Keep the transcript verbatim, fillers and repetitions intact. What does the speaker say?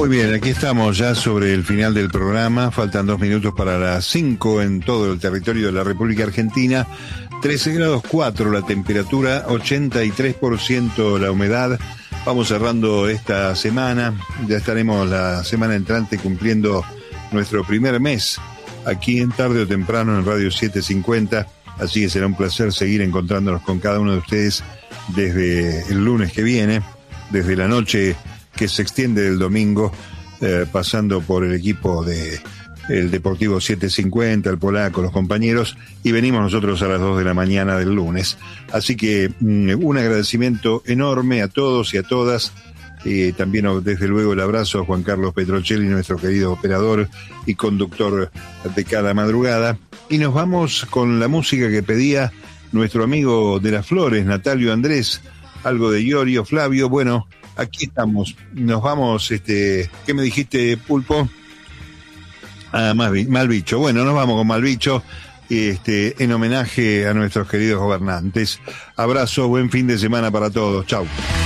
Muy bien, aquí estamos ya sobre el final del programa. Faltan dos minutos para las cinco en todo el territorio de la República Argentina. trece grados cuatro la temperatura, ochenta y tres por ciento la humedad. Vamos cerrando esta semana. Ya estaremos la semana entrante cumpliendo nuestro primer mes aquí en Tarde o Temprano en Radio setecientos cincuenta. Así que será un placer seguir encontrándonos con cada uno de ustedes desde el lunes que viene, desde la noche que se extiende del domingo, eh, pasando por el equipo de el Deportivo setecientos cincuenta, el Polaco, los compañeros, y venimos nosotros a las dos de la mañana del lunes. Así que mm, un agradecimiento enorme a todos y a todas. Eh, también desde luego el abrazo a Juan Carlos Petrocelli, nuestro querido operador y conductor de cada madrugada. Y nos vamos con la música que pedía nuestro amigo de las Flores, Natalio Andrés, algo de Iorio, Flavio. Bueno, aquí estamos. Nos vamos, este, ¿qué me dijiste, Pulpo? Ah, Malbicho. Bueno, nos vamos con Malbicho, este, en homenaje a nuestros queridos gobernantes. Abrazo, buen fin de semana para todos. Chau.